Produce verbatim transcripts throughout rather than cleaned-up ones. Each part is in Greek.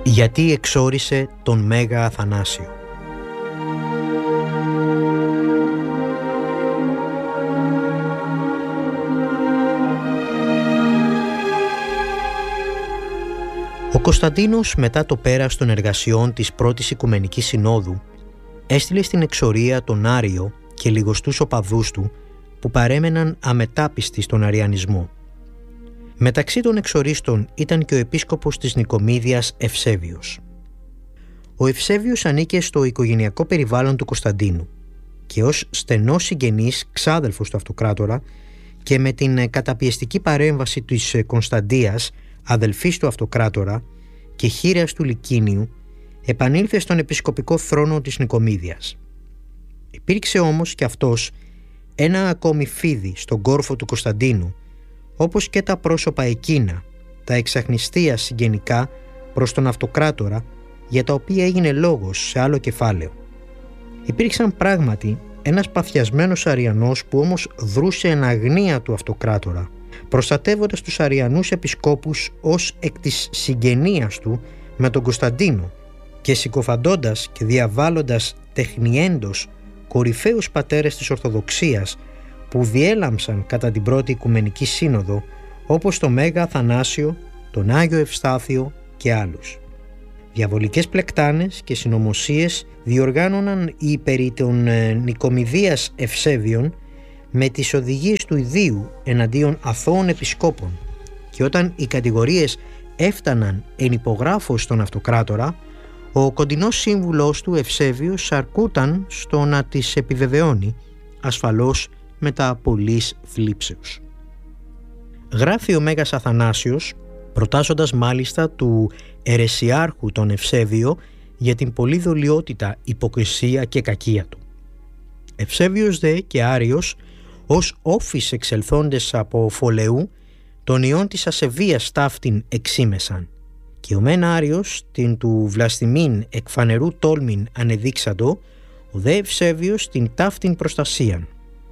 Γιατί εξόρισε τον Μέγα Αθανάσιο. Ο Κωνσταντίνος, μετά το πέρας των εργασιών της πρώτης Οικουμενικής Συνόδου, έστειλε στην εξορία τον Άριο και λιγοστούς οπαδούς του που παρέμεναν αμετάπιστοι στον αριανισμό. Μεταξύ των εξορίστων ήταν και ο επίσκοπος της Νικομίδειας Ευσέβιος. Ο Ευσέβιος ανήκε στο οικογενειακό περιβάλλον του Κωνσταντίνου και ως στενός συγγενής ξάδελφος του αυτοκράτορα και με την καταπιεστική παρέμβαση της Κωνσταντίας, αδελφής του αυτοκράτορα και χείρας του Λυκίνιου, επανήλθε στον επισκοπικό θρόνο της Νικομίδειας. Υπήρξε όμως και αυτός ένα ακόμη φίδι στον κόρφο του Κωνσταντίνου, όπως και τα πρόσωπα εκείνα, τα εξαχνιστία συγγενικά προς τον αυτοκράτορα, για τα οποία έγινε λόγος σε άλλο κεφάλαιο. Υπήρξαν πράγματι ένας παθιασμένος Αριανός που όμως δρούσε εν αγνία του αυτοκράτορα, προστατεύοντας τους Αριανούς επισκόπους ως εκ της συγγενείας του με τον Κωνσταντίνο και συκοφαντώντας και διαβάλλοντας τεχνιέντος κορυφαίους πατέρες της Ορθοδοξίας που διέλαμψαν κατά την πρώτη Οικουμενική Σύνοδο, όπως το Μέγα Αθανάσιο, τον Άγιο Ευστάθιο και άλλους. Διαβολικές πλεκτάνες και συνωμοσίες διοργάνωναν οι περί των ε, Νικομιδίας Ευσέβιων με τις οδηγίες του ιδίου εναντίον αθώων επισκόπων, και όταν οι κατηγορίες έφταναν εν υπογράφος στον αυτοκράτορα, ο κοντινός σύμβουλος του Ευσέβιος αρκούταν στο να τις επιβεβαιώνει, ασφαλώς μετά πολλής θλίψεως. Γράφει ο Μέγας Αθανάσιος, προτάσσοντας μάλιστα του αιρεσιάρχου τον Ευσέβιο για την πολλή δολιότητα, υποκρισία και κακία του. Ευσέβιος δε και Άριος, ως όφης εξελθόντες από φολεού, των ιών της ασεβίας ταύτην εξήμεσαν, και ο μεν Άριος την του βλαστημήν εκ φανερού τόλμην ανεδείξαντο, ο δε Ευσέβιος την ταύτην προστασίαν.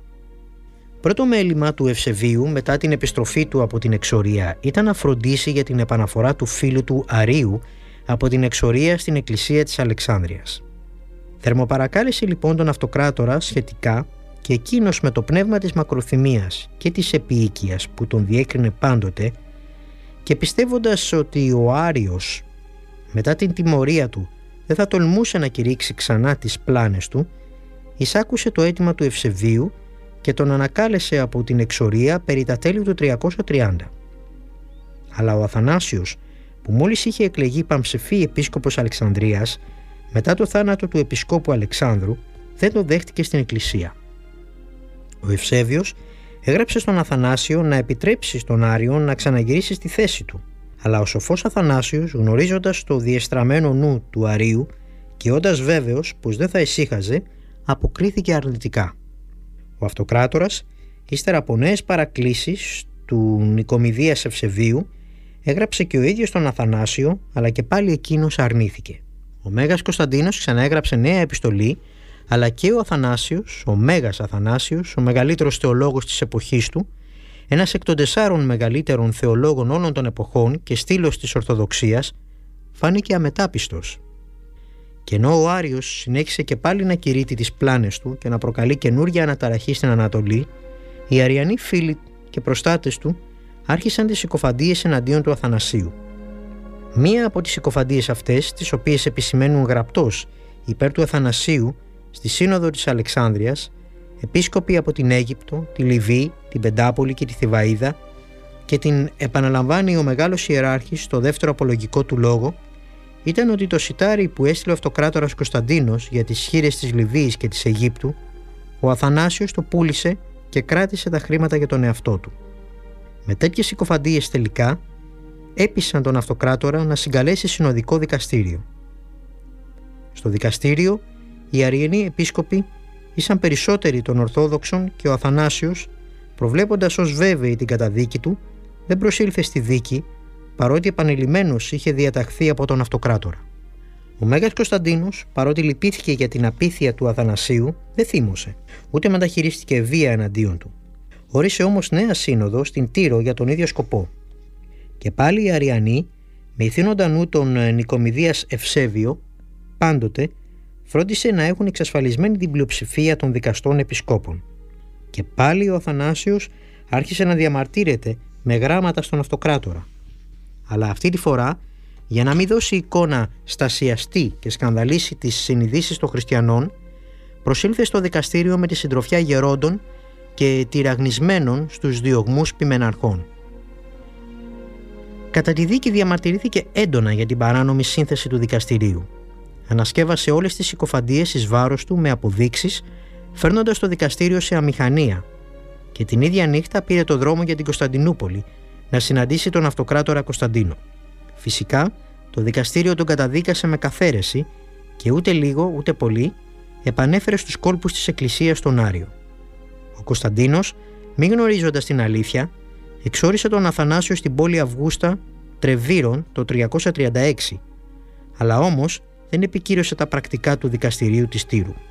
Πρώτο μέλημα του Ευσεβίου μετά την επιστροφή του από την εξορία ήταν να φροντίσει για την επαναφορά του φίλου του Αρίου από την εξορία στην εκκλησία της Αλεξάνδρειας. Θερμοπαρακάλεσε λοιπόν τον αυτοκράτορα σχετικά, και εκείνος με το πνεύμα της μακροθυμίας και της επίοικιας που τον διέκρινε πάντοτε, και πιστεύοντας ότι ο Άριος μετά την τιμωρία του δεν θα τολμούσε να κηρύξει ξανά τις πλάνες του, εισάκουσε το αίτημα του Ευσεβίου και τον ανακάλεσε από την εξορία περί τα τέλη του τριακόσια τριάντα. Αλλά ο Αθανάσιος, που μόλις είχε εκλεγεί παμψεφή επίσκοπος Αλεξανδρίας μετά το θάνατο του επισκόπου Αλεξάνδρου, δεν το δέχτηκε στην εκκλησία. Ο Ευσέβιος έγραψε στον Αθανάσιο να επιτρέψει στον Άριο να ξαναγυρίσει στη θέση του, αλλά ο σοφός Αθανάσιος, γνωρίζοντας το διεστραμμένο νου του Αρίου και όντας βέβαιος πως δεν θα ησύχαζε, αποκρίθηκε αρνητικά. Ο αυτοκράτορας, ύστερα από νέες παρακλήσεις του Νικομιδίας Ευσεβίου, έγραψε και ο ίδιος τον Αθανάσιο, αλλά και πάλι εκείνος αρνήθηκε. Ο Μέγας Κωνσταντίνος ξαναέγραψε νέα επιστολή, αλλά και ο Αθανάσιος, ο Μέγας Αθανάσιος, ο μεγαλύτερος θεολόγος της εποχής του, ένας εκ των τεσσάρων μεγαλύτερων θεολόγων όλων των εποχών και στήλος της Ορθοδοξίας, φάνηκε αμετάπιστος. Και ενώ ο Άριος συνέχισε και πάλι να κηρύττει τις πλάνες του και να προκαλεί καινούργια αναταραχή στην Ανατολή, οι Αριανοί φίλοι και προστάτες του άρχισαν τις συκοφαντίες εναντίον του Αθανασίου. Μία από τις συκοφαντίες αυτές, τις οποίες επισημαίνουν γραπτός υπέρ του Αθανασίου στη Σύνοδο της Αλεξάνδρειας, επίσκοποι από την Αίγυπτο, τη Λιβύη, την Πεντάπολη και τη Θηβαΐδα, και την επαναλαμβάνει ο μεγάλος ιεράρχης στο δεύτερο απολογικό του λόγο, ήταν ότι το σιτάρι που έστειλε ο αυτοκράτορας Κωνσταντίνος για τις χήρες της Λιβύης και της Αιγύπτου, ο Αθανάσιος το πούλησε και κράτησε τα χρήματα για τον εαυτό του. Με τέτοιες συκοφαντίες τελικά έπεισαν τον αυτοκράτορα να συγκαλέσει συνοδικό δικαστήριο. Στο δικαστήριο οι Αριανοί επίσκοποι ήσαν περισσότεροι των Ορθόδοξων και ο Αθανάσιος, προβλέποντας ως βέβαιη την καταδίκη του, δεν προσήλθε στη δίκη, παρότι επανειλημμένος είχε διαταχθεί από τον αυτοκράτορα. Ο Μέγας Κωνσταντίνος, παρότι λυπήθηκε για την απίθεια του Αθανασίου, δεν θύμωσε, ούτε μεταχειρίστηκε βία εναντίον του. Όρισε όμως νέα σύνοδο στην Τύρο για τον ίδιο σκοπό. Και πάλι οι Αριανοί, Με ηθήνοντα νου τον Νικομηδίας Ευσέβιο, πάντοτε φρόντισε να έχουν εξασφαλισμένη την πλειοψηφία των δικαστών επισκόπων. Και πάλι ο Αθανάσιος άρχισε να διαμαρτύρεται με γράμματα στον αυτοκράτορα. Αλλά αυτή τη φορά, για να μην δώσει εικόνα στασιαστή και σκανδαλίσει τις συνειδήσεις των χριστιανών, προσήλθε στο δικαστήριο με τη συντροφιά γερόντων και τυραγνισμένων στους διωγμούς ποιμεναρχών. Κατά τη δίκη διαμαρτυρήθηκε έντονα για την παράνομη σύνθεση του δικαστηρίου. Ανασκεύασε όλες τις συκοφαντίες εις βάρος του με αποδείξεις, φέρνοντας το δικαστήριο σε αμηχανία, και την ίδια νύχτα πήρε το δρόμο για την Κωνσταντινούπολη να συναντήσει τον αυτοκράτορα Κωνσταντίνο. Φυσικά, το δικαστήριο τον καταδίκασε με καθαίρεση και ούτε λίγο ούτε πολύ επανέφερε στους κόλπους της εκκλησίας τον Άριο. Ο Κωνσταντίνος, μη γνωρίζοντας την αλήθεια, εξόρισε τον Αθανάσιο στην πόλη Αυγούστα Τρεβύρων το τριακόσια τριάντα έξι, αλλά όμως δεν επικύρωσε τα πρακτικά του δικαστηρίου της Τύρου.